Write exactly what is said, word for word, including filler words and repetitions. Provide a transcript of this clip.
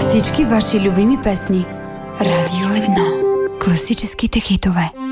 Всички ваши любими песни. Радио едно. Класическите хитове.